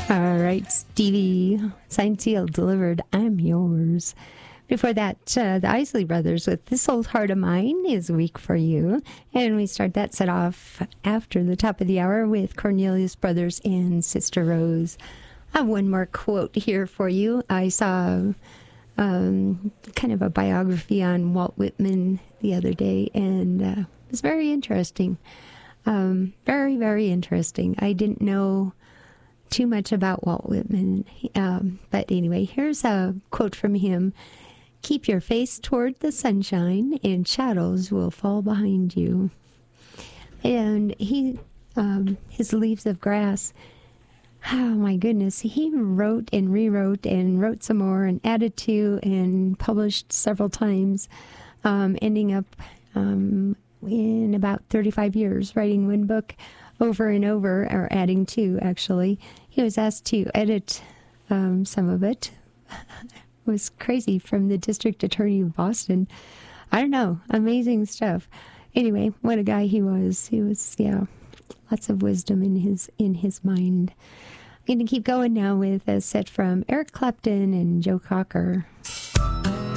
All right, Stevie, signed, sealed, delivered. I'm yours. Before that, the Isley Brothers with This Old Heart of Mine is weak for you. And we start that set off after the top of the hour with Cornelius Brothers and Sister Rose. I have one more quote here for you. I saw kind of a biography on Walt Whitman the other day, and it was very interesting. Very, very interesting. I didn't know too much about Walt Whitman. But anyway, here's a quote from him. Keep your face toward the sunshine and shadows will fall behind you. And his Leaves of Grass, oh my goodness, he wrote and rewrote and wrote some more and added to and published several times, ending up in about 35 years writing one book over and over, or adding two, actually. He was asked to edit some of it. It was crazy, from the district attorney of Boston. I don't know, amazing stuff. Anyway, what a guy he was. He was, yeah, lots of wisdom in his mind. I'm going to keep going now with a set from Eric Clapton and Joe Cocker.